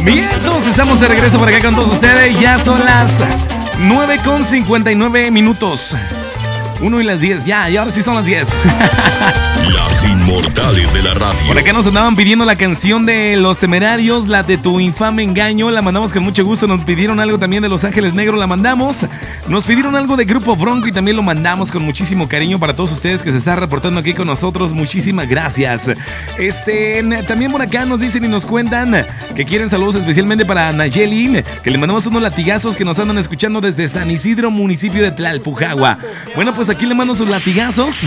Bien, entonces estamos de regreso por acá con todos ustedes. Ya son las 9:59. 1 y las 10, ya, y ahora sí son las 10. Las inmortales de la radio. Por acá nos andaban pidiendo la canción de Los Temerarios, la de Tu infame engaño, la mandamos con mucho gusto. Nos pidieron algo también de Los Ángeles Negros, la mandamos. Nos pidieron algo de Grupo Bronco y también lo mandamos con muchísimo cariño para todos ustedes que se están reportando aquí con nosotros. Muchísimas gracias. También por acá nos dicen y nos cuentan que quieren saludos especialmente para Nayeli, que le mandamos unos latigazos que nos andan escuchando desde San Isidro, municipio de Tlalpujagua. Bueno, pues aquí le mando sus latigazos.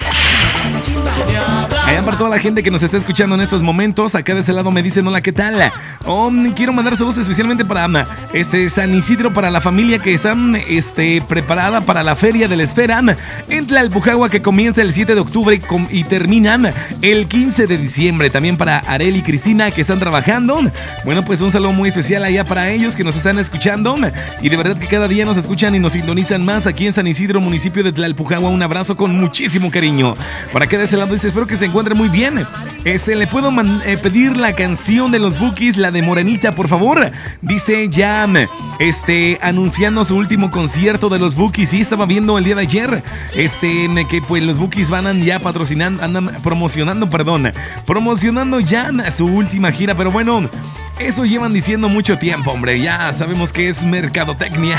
Allá para toda la gente que nos está escuchando en estos momentos, acá de ese lado me dicen hola, ¿qué tal? Quiero mandar saludos especialmente para San Isidro, para la familia que están preparada para la Feria de la Esfera en Tlalpujagua, que comienza el 7 de octubre y terminan el 15 de diciembre. También para Arel y Cristina que están trabajando. Bueno, pues un saludo muy especial allá para ellos que nos están escuchando y de verdad que cada día nos escuchan y nos sintonizan más aquí en San Isidro, municipio de Tlalpujagua. Un abrazo con muchísimo cariño. Por acá de ese lado dice, espero que se encuentre muy bien. Le puedo pedir la canción de los Bukis, la de Morenita, por favor. Dice ya anunciando su último concierto de los Bukis. Sí, estaba viendo el día de ayer que pues los Bukis van ya promocionando ya su última gira, pero bueno, eso llevan diciendo mucho tiempo, hombre. Ya sabemos que es mercadotecnia.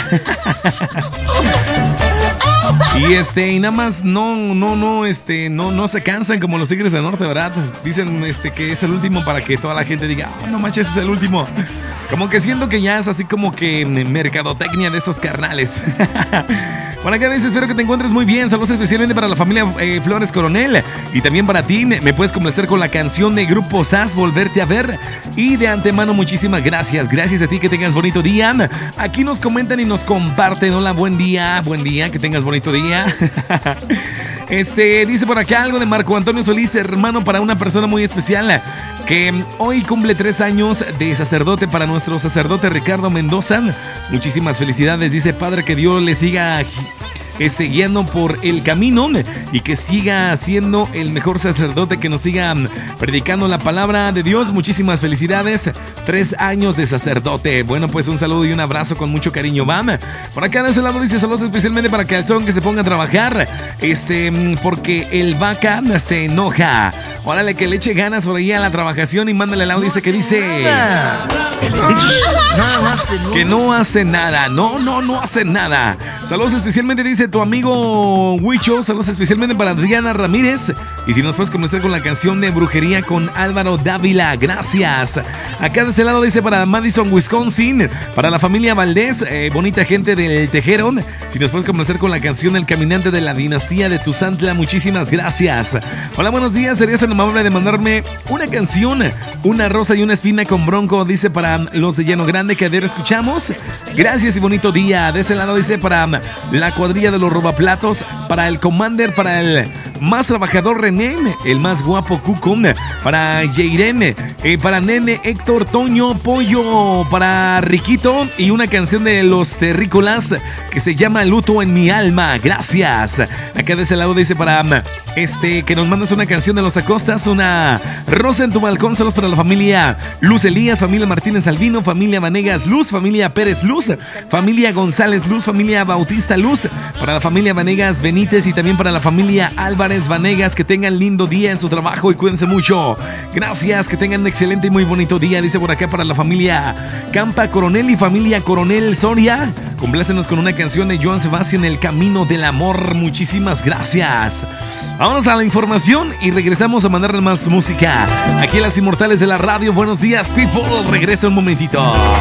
Y nada más no se cansan como los Tigres del Norte, ¿verdad? Dicen que es el último para que toda la gente diga, oh, no manches, es el último. Como que siento que ya es así como que mercadotecnia de estos carnales. Por acá dice, espero que te encuentres muy bien. Saludos especialmente para la familia Flores Coronel. Y también para ti, me puedes complacer con la canción de Grupo SAS, Volverte a Ver. Y de antemano, muchísimas gracias. Gracias a ti, que tengas bonito día. Aquí nos comentan y nos comparten. Hola, buen día, que tengas bonito día. Dice por acá algo de Marco Antonio Solís, hermano para una persona muy especial que hoy cumple 3 años de sacerdote, para nuestro sacerdote Ricardo Mendoza. Muchísimas felicidades, dice, Padre, que Dios le siga guiando por el camino y que siga siendo el mejor sacerdote, que nos siga predicando la palabra de Dios. Muchísimas felicidades, 3 años de sacerdote. Bueno, pues un saludo y un abrazo con mucho cariño, vam. Por acá de ese lado dice, saludos especialmente para Calzón, que se ponga a trabajar, porque el vaca se enoja. Órale, que le eche ganas por ahí a la trabajación y mándale el audio ese que dice que no hace nada. No hace nada. Saludos especialmente, dice tu amigo Huicho. Saludos especialmente para Adriana Ramírez. Y si nos puedes comenzar con la canción de Brujería con Álvaro Dávila, gracias. Acá de ese lado dice para Madison, Wisconsin, para la familia Valdés, bonita gente del Tejero. Si nos puedes comenzar con la canción El Caminante de la Dinastía de Tuzantla, muchísimas gracias. Hola, buenos días, serías tan amable de mandarme una canción, Una rosa y una espina con Bronco, dice para los de Llano Grande, que ayer escuchamos. Gracias y bonito día. De ese lado dice para la cuadrilla de los robaplatos, para el Commander, para el más trabajador René, el más guapo Cuco, para Jairene, para Nene, Héctor, Toño, Pollo, para Riquito, y una canción de los Terrícolas que se llama Luto en mi alma, gracias. Acá de ese lado dice para que nos mandas una canción de los Acostas, Una rosa en tu balcón. Saludos para la familia Luz Elías, familia Martínez Albino, familia Vanegas Luz, familia Pérez Luz, familia González Luz, familia Bautista Luz, para la familia Vanegas Benítez y también para la familia Álvarez Vanegas. Que tengan lindo día en su trabajo y cuídense mucho. Gracias, que tengan un excelente y muy bonito día. Dice por acá para la familia Campa Coronel y familia Coronel Soria. Complácenos con una canción de Joan Sebastián, El Camino del Amor. Muchísimas gracias. Vamos a la información y regresamos a mandarle más música aquí en Las Inmortales de la Radio. Buenos días, people. Regreso un momentito.